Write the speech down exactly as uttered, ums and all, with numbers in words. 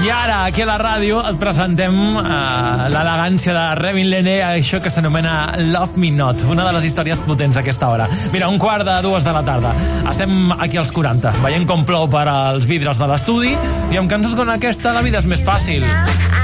I ara, aquí a la ràdio, et presentem uh, l'elegància de Ravin Lené, això que s'anomena Love Me Not, una de les històries potents a aquesta hora. Mira, un quart de dues de la tarda. Estem aquí als quaranta, veient com plou per als vidres de l'estudi, i amb cançons com aquesta la vida és més fàcil.